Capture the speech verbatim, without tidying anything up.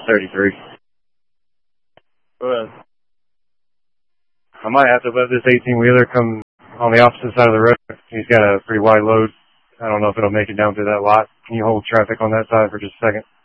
thirty-three. Go ahead. I might have to let this eighteen-wheeler come on the opposite side of the road. He's got a pretty wide load. I don't know if it'll make it down to that lot. Can you hold traffic on that side for just a second?